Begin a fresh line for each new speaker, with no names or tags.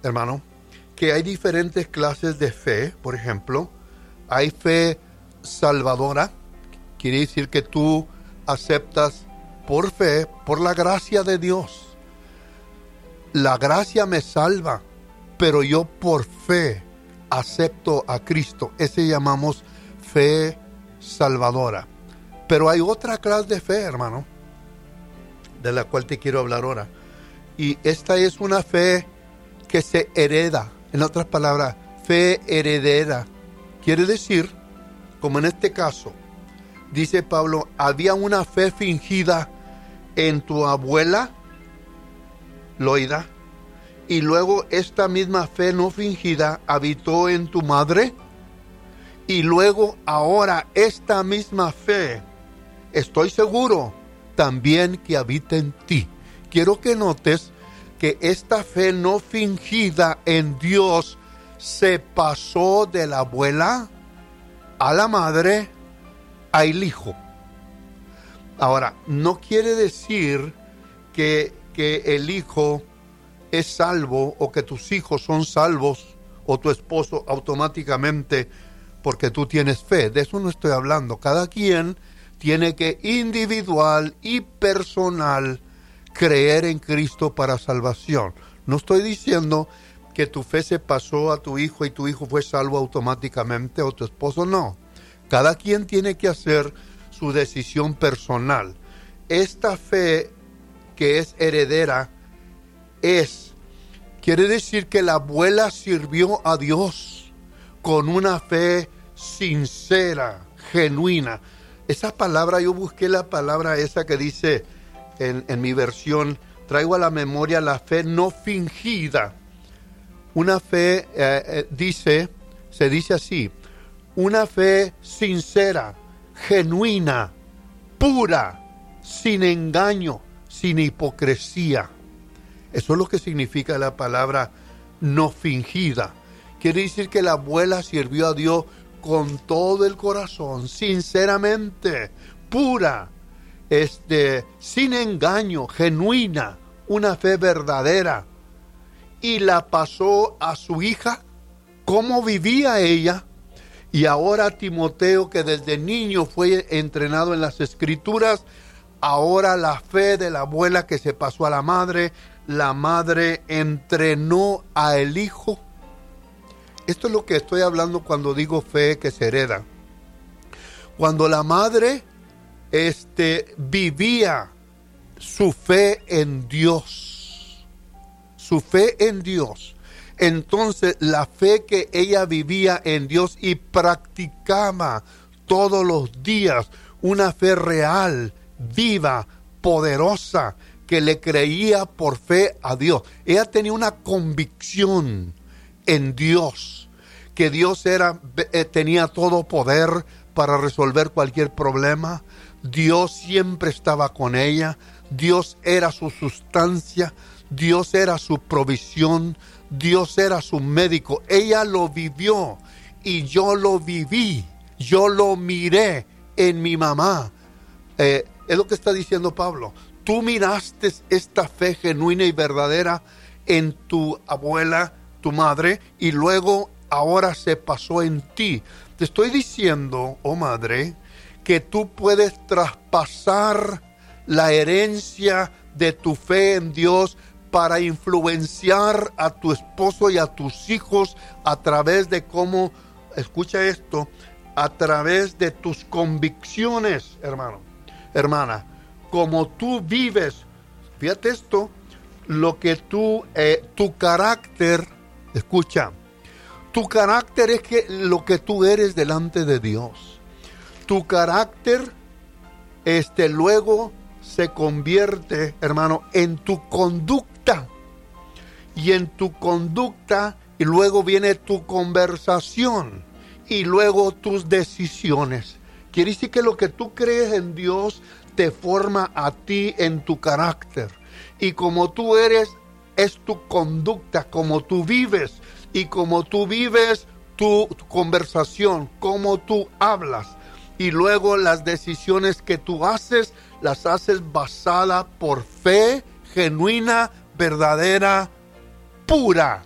hermano, que hay diferentes clases de fe. Por ejemplo, hay fe salvadora. Quiere decir que tú aceptas por fe, por la gracia de Dios. La gracia me salva, pero yo por fe acepto a Cristo. Ese llamamos fe salvadora. Pero hay otra clase de fe, hermano, de la cual te quiero hablar ahora. Y esta es una fe que se hereda. En otras palabras, fe heredera. Quiere decir, como en este caso, dice Pablo, había una fe fingida en tu abuela, Loida, y luego esta misma fe no fingida habitó en tu madre, y luego ahora esta misma fe, estoy seguro, también que habita en ti. Quiero que notes que esta fe no fingida en Dios se pasó de la abuela a la madre al hijo. Ahora, no quiere decir que el hijo es salvo o que tus hijos son salvos o tu esposo automáticamente porque tú tienes fe. De eso no estoy hablando. Cada quien tiene que individual y personal creer en Cristo para salvación. No estoy diciendo que tu fe se pasó a tu hijo y tu hijo fue salvo automáticamente o tu esposo no. Cada quien tiene que hacer su decisión personal. Esta fe que es heredera quiere decir que la abuela sirvió a Dios con una fe sincera, genuina. Esa palabra, yo busqué la palabra esa que dice en mi versión, traigo a la memoria la fe no fingida. Una fe, se dice así, una fe sincera, genuina, pura, sin engaño, sin hipocresía. Eso es lo que significa la palabra no fingida. Quiere decir que la abuela sirvió a Dios con todo el corazón, sinceramente, pura, sin engaño, genuina, una fe verdadera. Y la pasó a su hija, cómo vivía ella. Y ahora Timoteo, que desde niño fue entrenado en las Escrituras, ahora la fe de la abuela que se pasó a la madre entrenó a el hijo. Esto es lo que estoy hablando cuando digo fe que se hereda. Cuando la madre vivía su fe en Dios, entonces la fe que ella vivía en Dios y practicaba todos los días, una fe real, viva, poderosa, que le creía por fe a Dios. Ella tenía una convicción en Dios, que Dios tenía todo poder para resolver cualquier problema. Dios siempre estaba con ella. Dios era su sustancia. Dios era su provisión. Dios era su médico. Ella lo vivió y yo lo viví. Yo lo miré en mi mamá. Es lo que está diciendo Pablo. Tú miraste esta fe genuina y verdadera en tu abuela, tu madre, y luego ahora se pasó en ti. Te estoy diciendo, oh madre, que tú puedes traspasar la herencia de tu fe en Dios para influenciar a tu esposo y a tus hijos a través de cómo, escucha esto, a través de tus convicciones, hermana, como tú vives. Fíjate esto, lo que tu carácter, escucha, tu carácter es lo que tú eres delante de Dios. Tu carácter, luego se convierte, hermano, en tu conducta. Y en tu conducta, y luego viene tu conversación. Y luego tus decisiones. Quiere decir que lo que tú crees en Dios te forma a ti en tu carácter. Y como tú eres, es tu conducta, como tú vives. Y como tú vives, tu conversación, como tú hablas. Y luego las decisiones que tú haces, las haces basadas por fe genuina, verdadera, pura.